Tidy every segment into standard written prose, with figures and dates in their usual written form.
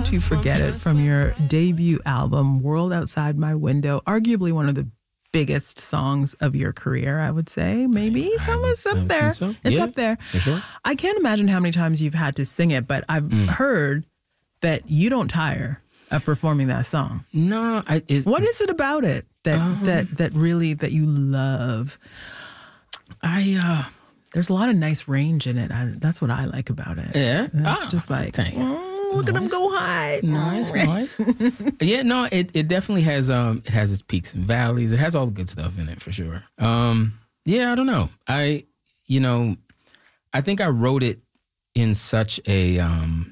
Don't You Forget It from your debut album, World Outside My Window. Arguably one of the biggest songs of your career, I would say. Maybe it's up there. So. It's up there. For sure. I can't imagine how many times you've had to sing it, but I've heard that you don't tire of performing that song. No, what is it about it that really that you love? There's a lot of nice range in it. That's what I like about it. Yeah, it's just like look at them go high. Nice. Yeah, no, it definitely has. It has its peaks and valleys. It has all the good stuff in it for sure. Yeah, I don't know. I think I wrote it in such a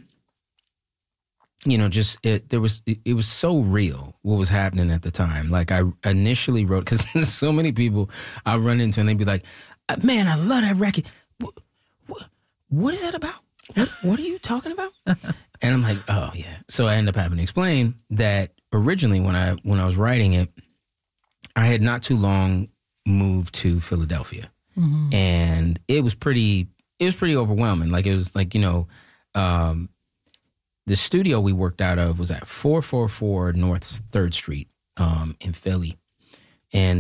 it was so real what was happening at the time. Like I initially wrote, because there's so many people I run into and they'd be like, man, I love that record. What is that about? What are you talking about? And I'm like, oh yeah. So I end up having to explain that originally when I was writing it, I had not too long moved to Philadelphia. Mm-hmm. And it was pretty overwhelming. Like it was like, the studio we worked out of was at 444 North 3rd Street in Philly. And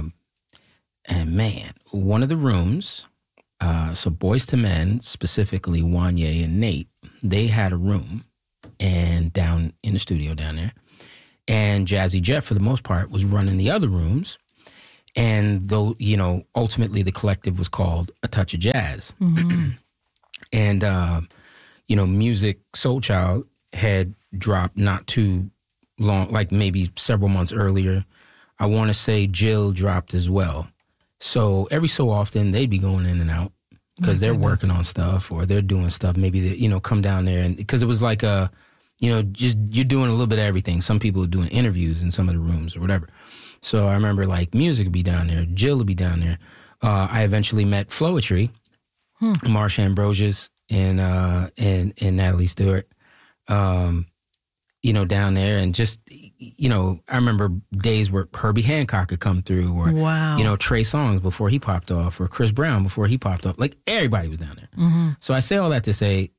man, one of the rooms, so Boyz II Men, specifically Wanya and Nate, they had a room and down in the studio down there. And Jazzy Jeff, for the most part, was running the other rooms. And though, ultimately the collective was called A Touch of Jazz. Mm-hmm. And, Music Soul Child had dropped not too long, like maybe several months earlier. I want to say Jill dropped as well. So every so often they'd be going in and out because they're working on stuff or they're doing stuff. Maybe they, come down there and because it was like just you're doing a little bit of everything. Some people are doing interviews in some of the rooms or whatever. So I remember like music would be down there, Jill would be down there. I eventually met Flowetry, Marsha Ambrosius and Natalie Stewart, down there and just. I remember days where Herbie Hancock could come through or, Trey Songz before he popped off or Chris Brown before he popped off. Like everybody was down there. Mm-hmm. So I say all that to say,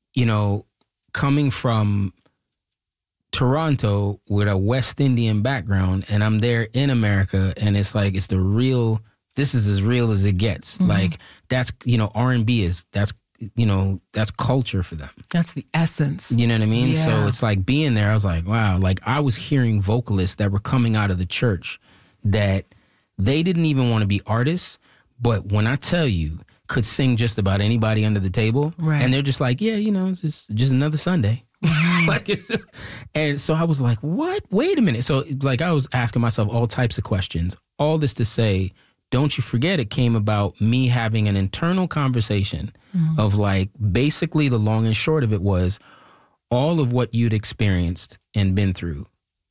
coming from Toronto with a West Indian background and I'm there in America and it's like, this is as real as it gets. Mm-hmm. Like that's, R&B that's culture for them. That's the essence. You know what I mean? Yeah. So it's like being there, I was like, wow, like I was hearing vocalists that were coming out of the church that they didn't even want to be artists, but when I tell you, could sing just about anybody under the table. Right. And they're just like, yeah, it's just another Sunday. Like it's just, and so I was like, what? Wait a minute. So like I was asking myself all types of questions, all this to say, Don't You Forget It came about me having an internal conversation of like, basically the long and short of it was all of what you'd experienced and been through,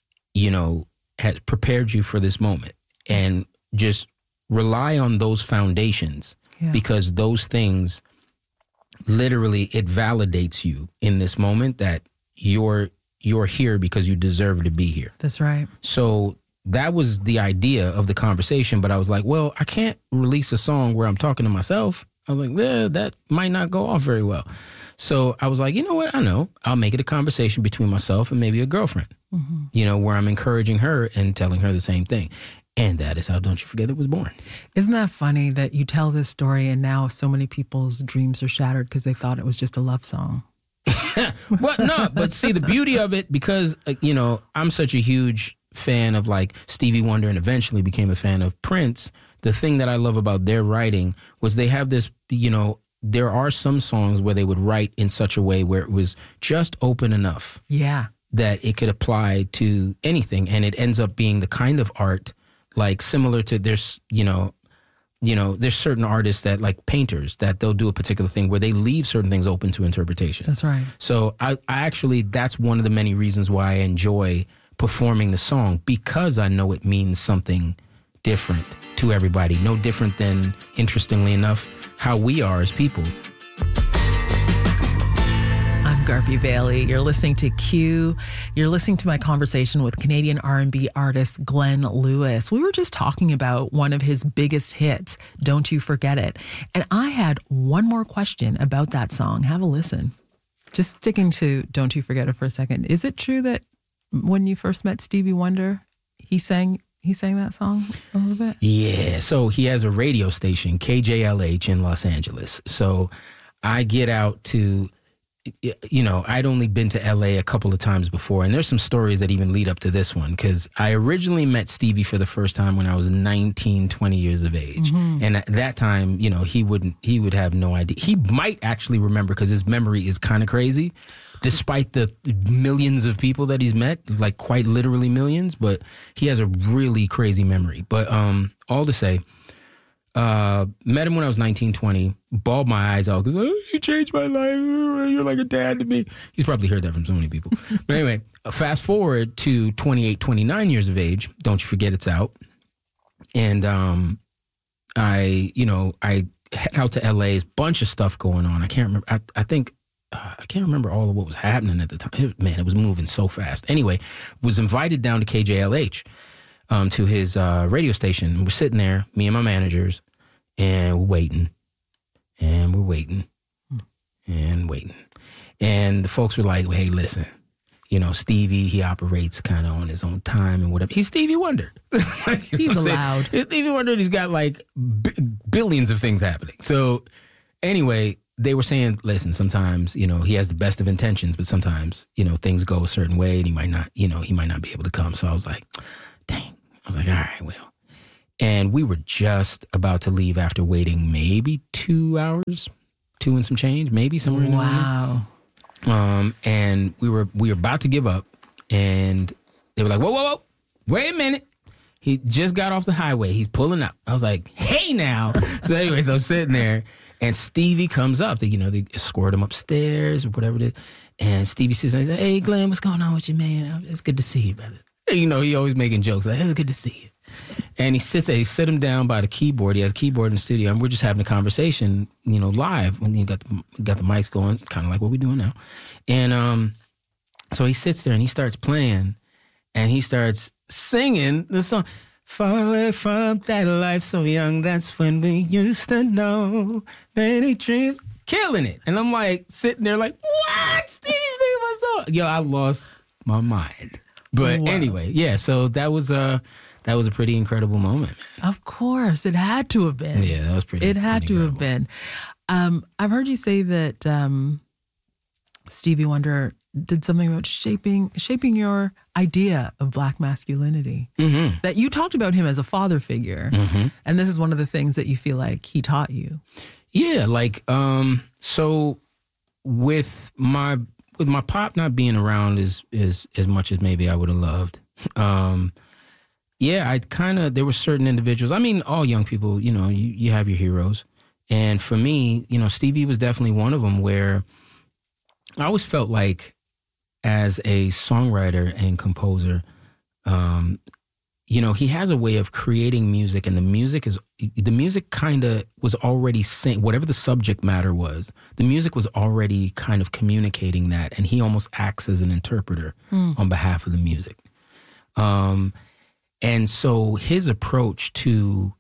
had prepared you for this moment and just rely on those foundations because those things literally, it validates you in this moment that you're here because you deserve to be here. That's right. So that was the idea of the conversation, but I was like, well, I can't release a song where I'm talking to myself. I was like, that might not go off very well. So I was like, you know what? I know. I'll make it a conversation between myself and maybe a girlfriend, where I'm encouraging her and telling her the same thing. And that is how Don't You Forget It was born. Isn't that funny that you tell this story and now so many people's dreams are shattered because they thought it was just a love song? Well, no, but see the beauty of it, because, I'm such a huge fan of like Stevie Wonder and eventually became a fan of Prince. The thing that I love about their writing was they have this, there are some songs where they would write in such a way where it was just open enough. Yeah. That it could apply to anything. And it ends up being the kind of art like similar to there's certain artists that like painters that they'll do a particular thing where they leave certain things open to interpretation. That's right. So I actually, that's one of the many reasons why I enjoy performing the song, because I know it means something different to everybody. No different than, interestingly enough, how we are as people. I'm Garvey Bailey. You're listening to Q. You're listening to my conversation with Canadian R&B artist Glenn Lewis. We were just talking about one of his biggest hits, Don't You Forget It. And I had one more question about that song. Have a listen. Just sticking to Don't You Forget It for a second. Is it true that when you first met Stevie Wonder, he sang that song a little bit? Yeah. So he has a radio station, KJLH in Los Angeles. So I get out to, I'd only been to LA a couple of times before, and there's some stories that even lead up to this one, because I originally met Stevie for the first time when I was 19, 20 years of age. Mm-hmm. And at that time, he would have no idea. He might actually remember, because his memory is kind of crazy, despite the millions of people that he's met, like quite literally millions, but he has a really crazy memory. But all to say, met him when I was 19, 20, bawled my eyes out because, you changed my life. You're like a dad to me. He's probably heard that from so many people. But anyway, fast forward to 28, 29 years of age. Don't You Forget It's out. And I head out to LA, bunch of stuff going on. I can't remember. I think I can't remember all of what was happening at the time. Man, it was moving so fast. Anyway, was invited down to KJLH, to his radio station. We're sitting there, me and my managers, and we're waiting. And we're waiting. And waiting. And the folks were like, hey, listen, Stevie, he operates kind of on his own time and whatever. He's Stevie Wonder. He's allowed. He's Stevie Wonder, and he's got like billions of things happening. So anyway, they were saying, listen, sometimes, he has the best of intentions, but sometimes, things go a certain way and he might not be able to come. So I was like, dang. I was like, all right, well. And we were just about to leave after waiting maybe 2 hours, 2 and some change, maybe somewhere in there. Wow. And we were about to give up, and they were like, whoa, wait a minute. He just got off the highway. He's pulling up. I was like, hey now. So anyways, I'm sitting there, and Stevie comes up. They escort him upstairs or whatever it is. And Stevie says, hey, Glenn, what's going on with you, man? It's good to see you, brother. He always making jokes like, it's good to see you. And he sit him down by the keyboard. He has a keyboard in the studio, and we're just having a conversation, live. When you got the mics going, kind of like what we're doing now. And so he sits there and he starts playing, and he starts singing the song. Far away from that life so young, that's when we used to know many dreams. Killing it. And I'm like sitting there like, what? Stevie singing my song? Yo, I lost my mind. But anyway, yeah, so that was a pretty incredible moment. Of course. It had to have been. Yeah, that was pretty It had pretty to incredible. have been. I've heard you say that Stevie Wonder did something about shaping your idea of Black masculinity. Mm-hmm. That you talked about him as a father figure. Mm-hmm. And this is one of the things that you feel like he taught you. Yeah, like, so with my pop not being around as much as maybe I would have loved, yeah, there were certain individuals. I mean, all young people, you have your heroes. And for me, Stevie was definitely one of them, where I always felt like, as a songwriter and composer, he has a way of creating music, and the music kind of was already saying, whatever the subject matter was, the music was already kind of communicating that, and he almost acts as an interpreter on behalf of the music. And so his approach to,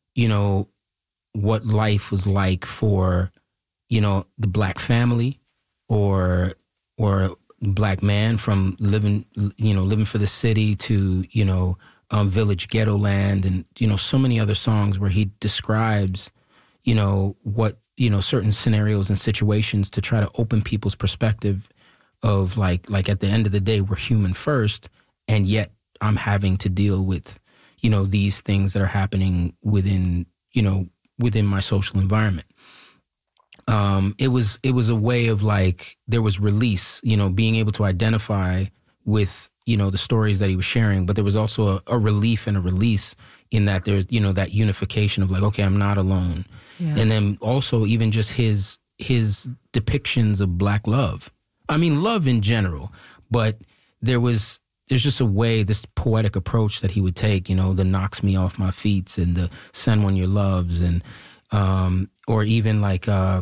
what life was like for, the Black family or Black man, from living for the city to, village ghetto land, and, so many other songs where he describes, what, certain scenarios and situations to try to open people's perspective of like at the end of the day, we're human first, and yet I'm having to deal with, these things that are happening within my social environment. It was a way of like, there was release, being able to identify with, the stories that he was sharing, but there was also a relief and a release in that there's, that unification of like, okay, I'm not alone. Yeah. And then also even just his depictions of Black love. I mean, love in general, but there's just a way, this poetic approach that he would take, the knocks me off my feet and the send one your loves, and, or even like, the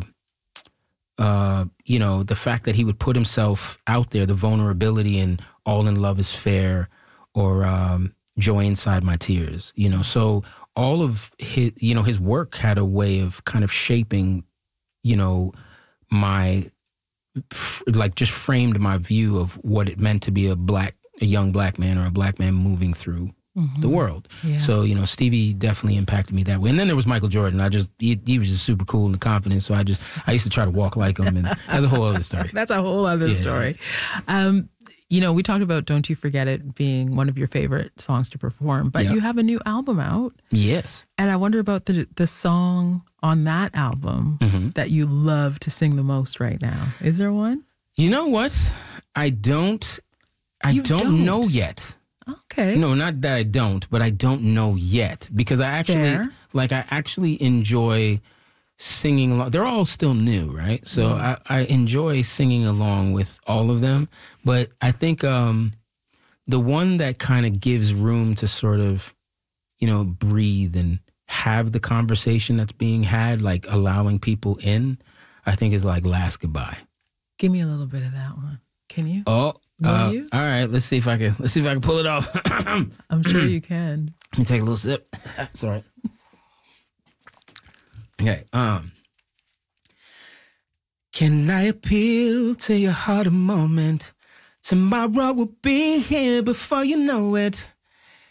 fact that he would put himself out there, the vulnerability in All in Love is Fair, or Joy Inside My Tears, so all of his, his work had a way of kind of shaping, my like just framed my view of what it meant to be a young black man or a black man moving through the world. Yeah. So, Stevie definitely impacted me that way. And then there was Michael Jordan. He was just super cool and confident. So I used to try to walk like him, and that's a whole other story. That's a whole other story. We talked about Don't You Forget It being one of your favorite songs to perform, but you have a new album out. Yes. And I wonder about the song on that album that you love to sing the most right now. Is there one? You know what? I don't know yet. Okay. No, not that I don't, but I don't know yet, because I actually enjoy singing along. They're all still new, right? So I enjoy singing along with all of them, but I think the one that kind of gives room to sort of, breathe and have the conversation that's being had, like allowing people in, I think is like Last Goodbye. Give me a little bit of that one. Can you? Oh, all right. Let's see if I can pull it off. I'm sure you can. Let me take a little sip. It's all right. Okay. Can I appeal to your heart a moment? Tomorrow will be here before you know it.